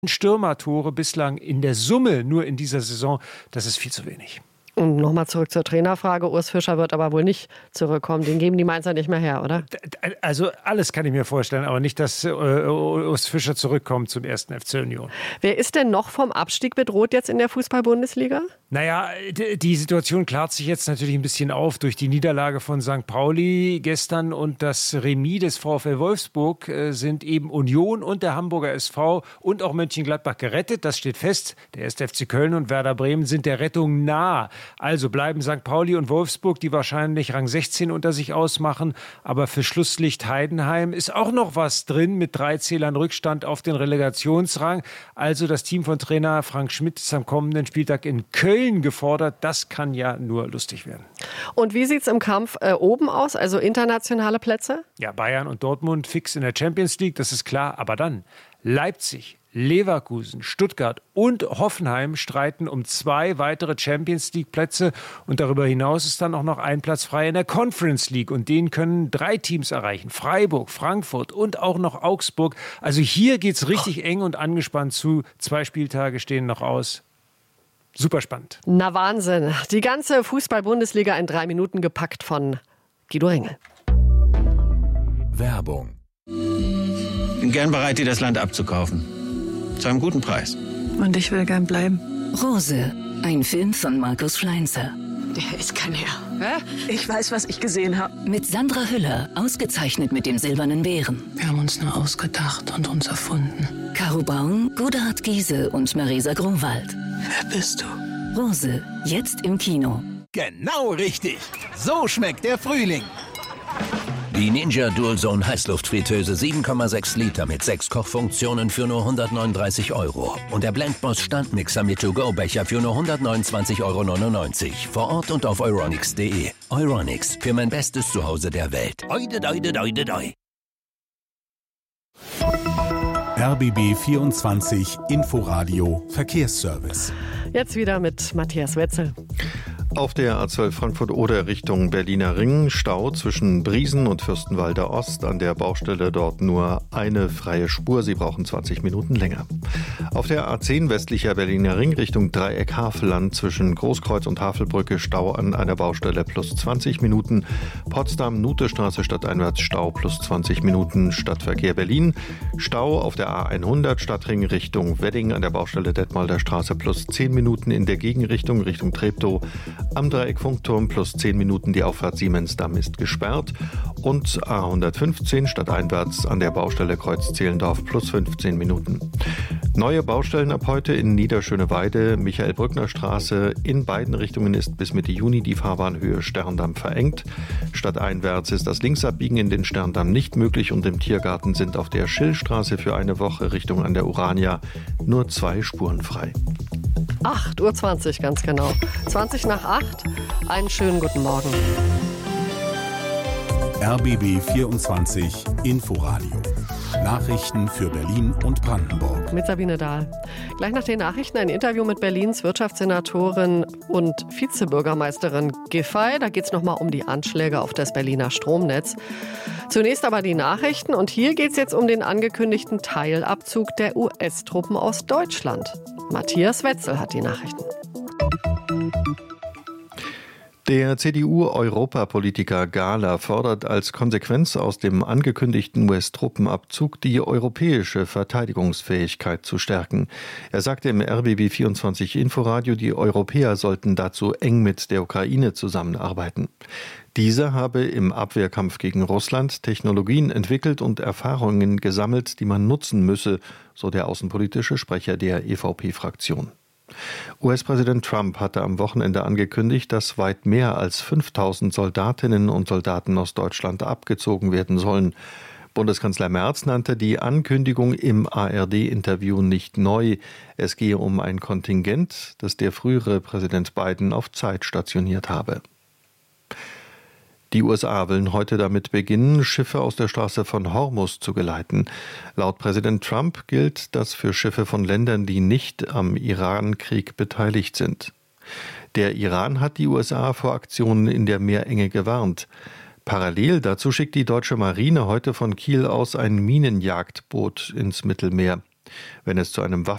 Stürmertore bislang in der Summe nur in dieser Saison, das ist viel zu wenig. Und nochmal zurück zur Trainerfrage. Urs Fischer wird aber wohl nicht zurückkommen. Den geben die Mainzer nicht mehr her, oder? Also alles kann ich mir vorstellen, aber nicht, dass Urs Fischer zurückkommt zum 1. FC Union. Wer ist denn noch vom Abstieg bedroht jetzt in der Fußball-Bundesliga? Naja, die Situation klärt sich jetzt natürlich ein bisschen auf durch die Niederlage von St. Pauli gestern und das Remis des VfL Wolfsburg sind eben Union und der Hamburger SV und auch Mönchengladbach gerettet. Das steht fest. Der 1. FC Köln und Werder Bremen sind der Rettung nah. Also bleiben St. Pauli und Wolfsburg, die wahrscheinlich Rang 16 unter sich ausmachen. Aber für Schlusslicht Heidenheim ist auch noch was drin mit 3 Zählern Rückstand auf den Relegationsrang. Also das Team von Trainer Frank Schmidt ist am kommenden Spieltag in Köln gefordert. Das kann ja nur lustig werden. Und wie sieht es im Kampf oben aus, also internationale Plätze? Ja, Bayern und Dortmund fix in der Champions League, das ist klar. Aber dann Leipzig, Leverkusen, Stuttgart und Hoffenheim streiten um 2 weitere Champions-League-Plätze. Und darüber hinaus ist dann auch noch ein Platz frei in der Conference League. Und den können 3 Teams erreichen. Freiburg, Frankfurt und auch noch Augsburg. Also hier geht's richtig eng und angespannt zu. 2 Spieltage stehen noch aus. Super spannend. Na Wahnsinn. Die ganze Fußball-Bundesliga in 3 Minuten gepackt von Guido Ringel. Werbung. Bin gern bereit, dir das Land abzukaufen. Zu einem guten Preis. Und ich will gern bleiben. Rose, ein Film von Markus Schleinzer. Der ist kein Herr. Hä? Ich weiß, was ich gesehen habe. Mit Sandra Hüller, ausgezeichnet mit dem Silbernen Bären. Wir haben uns nur ausgedacht und uns erfunden. Caro Braun, Godehard Giese und Marisa Grunwald. Wer bist du? Rose, jetzt im Kino. Genau richtig. So schmeckt der Frühling. Die Ninja Dual-Zone Heißluftfritteuse 7,6 Liter mit 6 Kochfunktionen für nur 139 €. Und der Blendboss Standmixer mit To-Go-Becher für nur 129,99 € vor Ort und auf euronics.de. Euronics, für mein bestes Zuhause der Welt. Oide, doide, doide, doi. RBB 24 Inforadio Verkehrsservice. Jetzt wieder mit Matthias Wetzel. Auf der A12 Frankfurt-Oder Richtung Berliner Ring Stau zwischen Briesen und Fürstenwalder Ost. An der Baustelle dort nur eine freie Spur. Sie brauchen 20 Minuten länger. Auf der A10 westlicher Berliner Ring Richtung Dreieck Havelland zwischen Großkreuz und Havelbrücke Stau an einer Baustelle plus 20 Minuten. Potsdam-Nutestraße stadteinwärts Stau plus 20 Minuten. Stadtverkehr Berlin. Stau auf der A100 Stadtring Richtung Wedding an der Baustelle Detmolder Straße plus 10 Minuten in der Gegenrichtung Richtung Treptow. Am Dreieck Funkturm plus 10 Minuten, die Auffahrt Siemensdamm ist gesperrt. Und A115 stadteinwärts an der Baustelle Kreuz-Zehlendorf plus 15 Minuten. Neue Baustellen ab heute in Niederschöneweide, Michael-Brückner-Straße. In beiden Richtungen ist bis Mitte Juni die Fahrbahnhöhe Sterndamm verengt. Stadteinwärts ist das Linksabbiegen in den Sterndamm nicht möglich und im Tiergarten sind auf der Schillstraße für eine Woche Richtung an der Urania nur 2 Spuren frei. 8:20 Uhr, ganz genau. 20 nach 8. Einen schönen guten Morgen. RBB 24 Inforadio. Nachrichten für Berlin und Brandenburg. Mit Sabine Dahl. Gleich nach den Nachrichten ein Interview mit Berlins Wirtschaftssenatorin und Vizebürgermeisterin Giffey. Da geht es nochmal um die Anschläge auf das Berliner Stromnetz. Zunächst aber die Nachrichten. Und hier geht es jetzt um den angekündigten Teilabzug der US-Truppen aus Deutschland. Matthias Wetzel hat die Nachrichten. Der CDU-Europapolitiker Gahler fordert als Konsequenz aus dem angekündigten US-Truppenabzug die europäische Verteidigungsfähigkeit zu stärken. Er sagte im RBB 24 Inforadio, die Europäer sollten dazu eng mit der Ukraine zusammenarbeiten. Diese habe im Abwehrkampf gegen Russland Technologien entwickelt und Erfahrungen gesammelt, die man nutzen müsse, so der außenpolitische Sprecher der EVP-Fraktion. US-Präsident Trump hatte am Wochenende angekündigt, dass weit mehr als 5000 Soldatinnen und Soldaten aus Deutschland abgezogen werden sollen. Bundeskanzler Merz nannte die Ankündigung im ARD-Interview nicht neu. Es gehe um ein Kontingent, das der frühere Präsident Biden auf Zeit stationiert habe. Die USA wollen heute damit beginnen, Schiffe aus der Straße von Hormuz zu geleiten. Laut Präsident Trump gilt das für Schiffe von Ländern, die nicht am Iran-Krieg beteiligt sind. Der Iran hat die USA vor Aktionen in der Meerenge gewarnt. Parallel dazu schickt die deutsche Marine heute von Kiel aus ein Minenjagdboot ins Mittelmeer. Wenn es zu einem